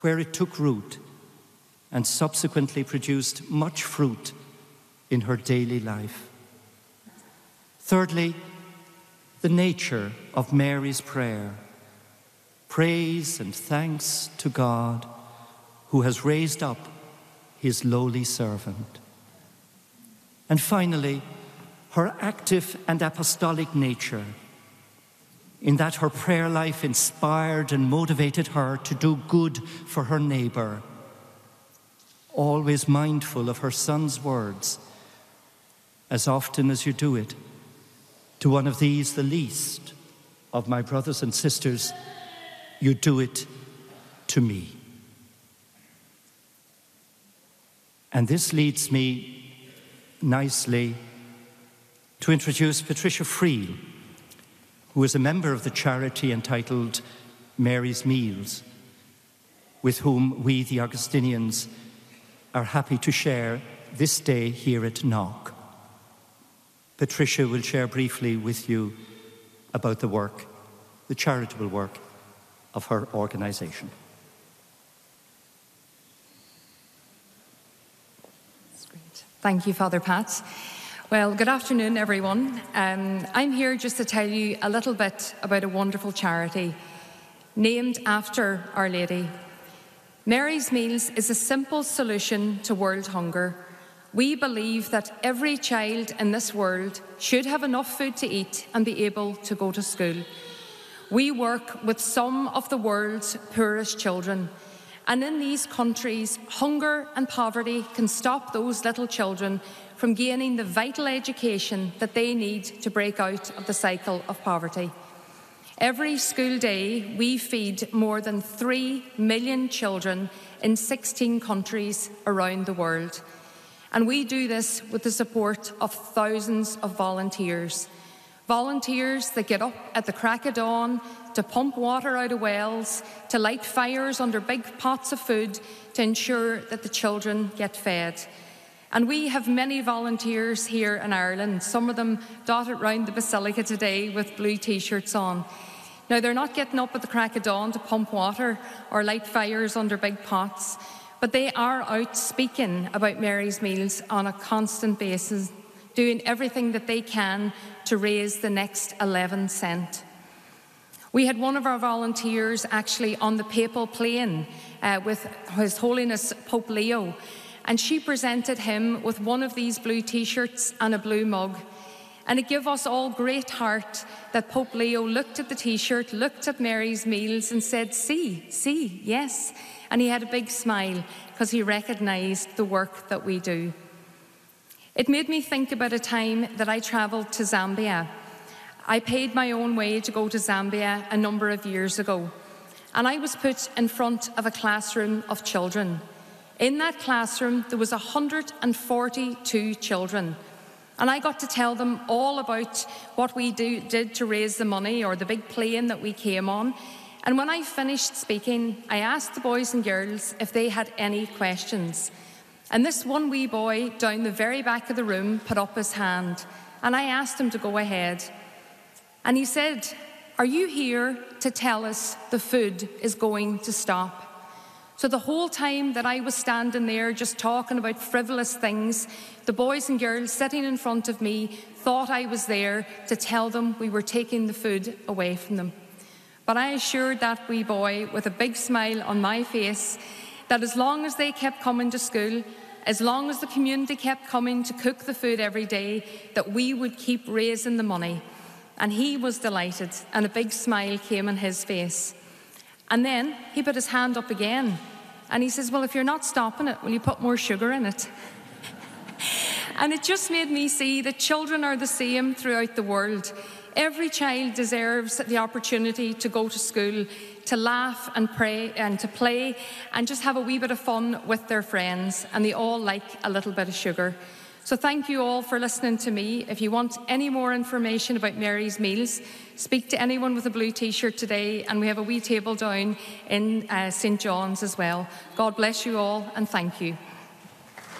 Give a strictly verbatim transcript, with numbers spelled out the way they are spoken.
where it took root and subsequently produced much fruit in her daily life. Thirdly, the nature of Mary's prayer. Praise and thanks to God, who has raised up his lowly servant. And finally, her active and apostolic nature, in that her prayer life inspired and motivated her to do good for her neighbor, always mindful of her son's words, as often as you do it, to one of these, the least of my brothers and sisters, you do it to me. And this leads me nicely to introduce Patricia Friel, who is a member of the charity entitled Mary's Meals, with whom we, the Augustinians, are happy to share this day here at Knock. Patricia will share briefly with you about the work, the charitable work of her organisation. That's great. Thank you, Father Pat. Well, good afternoon, everyone. Um, I'm here just to tell you a little bit about a wonderful charity named after Our Lady. Mary's Meals is a simple solution to world hunger. We believe that every child in this world should have enough food to eat and be able to go to school. We work with some of the world's poorest children, and in these countries, hunger and poverty can stop those little children from gaining the vital education that they need to break out of the cycle of poverty. Every school day, we feed more than three million children in sixteen countries around the world. And we do this with the support of thousands of volunteers. Volunteers that get up at the crack of dawn to pump water out of wells, to light fires under big pots of food, to ensure that the children get fed. And we have many volunteers here in Ireland, some of them dotted around the Basilica today with blue t-shirts on. Now, they're not getting up at the crack of dawn to pump water or light fires under big pots, but they are out speaking about Mary's Meals on a constant basis, doing everything that they can to raise the next eleven cent. We had one of our volunteers actually on the papal plane uh, with His Holiness Pope Leo, and she presented him with one of these blue t-shirts and a blue mug. And it gave us all great heart that Pope Leo looked at the t-shirt, looked at Mary's Meals and said, see, see, yes. And he had a big smile because he recognised the work that we do. It made me think about a time that I travelled to Zambia. I paid my own way to go to Zambia a number of years ago, and I was put in front of a classroom of children. In that classroom, there was one hundred forty-two children, and I got to tell them all about what we do, did to raise the money, or the big plane that we came on. And when I finished speaking, I asked the boys and girls if they had any questions. And this one wee boy down the very back of the room put up his hand, and I asked him to go ahead. And he said, are you here to tell us the food is going to stop? So the whole time that I was standing there just talking about frivolous things, the boys and girls sitting in front of me thought I was there to tell them we were taking the food away from them. But I assured that wee boy with a big smile on my face that as long as they kept coming to school, as long as the community kept coming to cook the food every day, that we would keep raising the money. And he was delighted, and a big smile came on his face. And then he put his hand up again, and he says, well, if you're not stopping it, will you put more sugar in it? And it just made me see that children are the same throughout the world. Every child deserves the opportunity to go to school, to laugh and pray and to play and just have a wee bit of fun with their friends, and they all like a little bit of sugar. So thank you all for listening to me. If you want any more information about Mary's Meals, speak to anyone with a blue t-shirt today, and we have a wee table down in uh, Saint John's as well. God bless you all, and thank you.